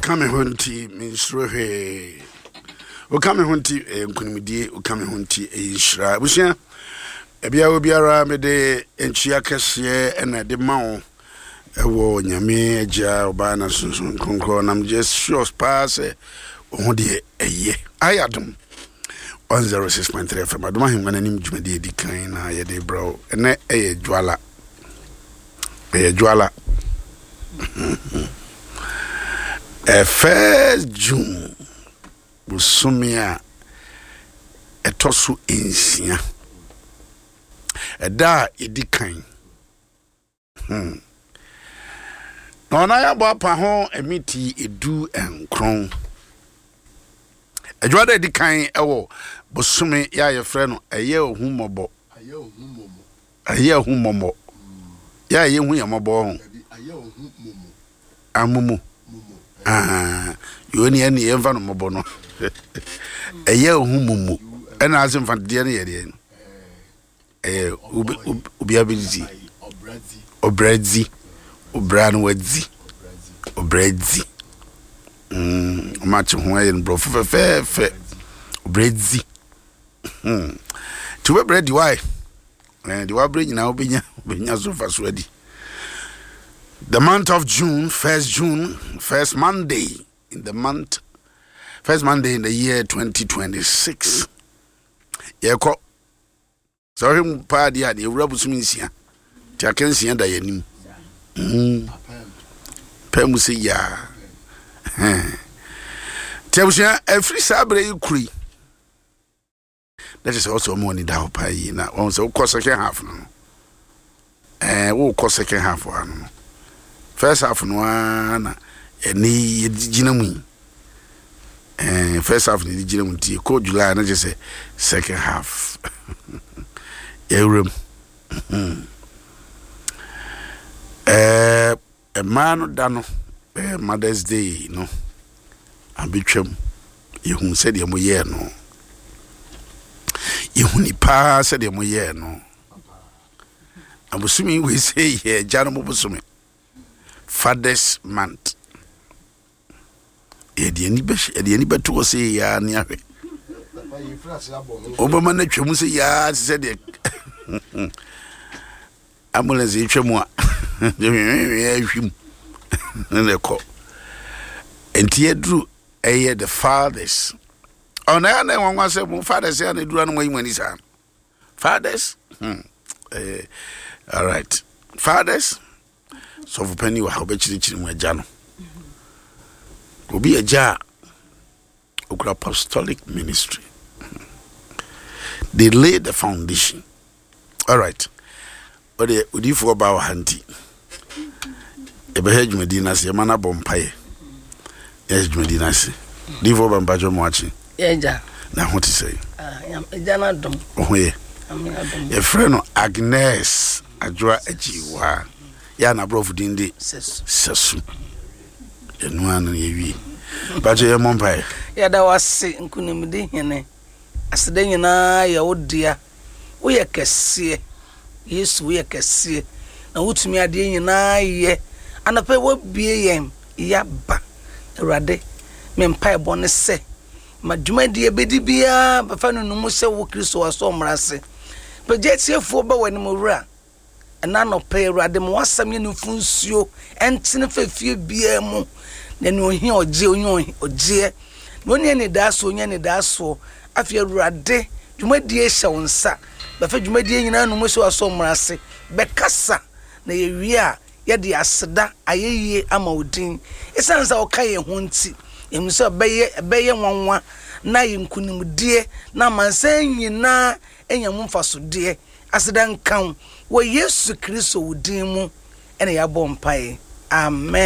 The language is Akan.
Okame hunti minstro he. Okame hunti nkunimdie okame hunti inshra. Busia ebia obiara mede enchia kese na de mawo ewo nyame agya oba na sunsun konkro nam just sure pass ho de eye. Ayadum 106.3 FM aduma himwana nim dwumade edi kan na ye de bro ene eye dwala. Dwala. 1st June busumia etosu insia eda edikan na ya bo apa ho emiti edu enkron edwada edikan ewo busumi ya ye frɛ no eye ohumobo ya ye hu yamobo ho amumu yoni ani enva no mobo no eye ohumumu ena azimfa de ne yede obi ability obrazi obrano wadzi obrazi match ho ayen bro fe obrazi to be bread why the wa bring na obenya so fa so adi. The month of June, 1st June, first Monday in the year 2026. Yeko. Sorry, party at the Robusumisia. Takensia Dayanim. Pemusi ya. Tebusia, every Sabre you cree. That is also money down pay. Now, also, cost second half. We'll cost second half one. First half no na eni yedijinamu first half ni yedijinamu ti ko July na just say second half eurem a man dano Mother's Day no abetwam yehun said ye moye no yehuni pa said ye moye no abusumi we say here jano busumi Father's month. Ediani beto say ya ni ahwe. Obama na twemu say ya said de ambulance twemu a. Ya hwim. Na ko. Enti edru eye the fathers. Ona na nwanwa say mo fathers ya na duru anu mwani sa. Fathers? All right. Fathers so for penny wa obechiri mu agya no obi agya okura apostolic ministry they laid the foundation. All right, but the udifo ba wa hanti ebehedwuma dinase mana bompaye yes dinase difo ba mpajo mo achi eja na ho ti say eja na dom ohoye e freno Agnes adwa ajiwa ya na brofu dindi sesu enu anu yewi baje ye mompai ya da wase nkunimde hene asede nyina ya odia wo ye kese Yesu wo ye kese na wutumi ade nyina ye anape wo bie yem ya ba Awurade mempai bone se madwumadi ebedi bia bafa no mu se wo Kristo waso mrase peje tiefuo ba wani mowura na no pay Awurade mo wasam ye nfunsuo entene fafie bia mu na ne ohia oje oje no ne daso afia Awurade dwumadi ehya wonsa bafa dwumadi nyina no mu se waso mrase bekasa na ye wi a ye de aseda ayeye ama odin esansa okaye honti emso beye nwanwa na yinkunimdie na mansan nyina enyamumfaso de aseda nkan wo Yesu Kristo wodin mu ene ya bompae amen.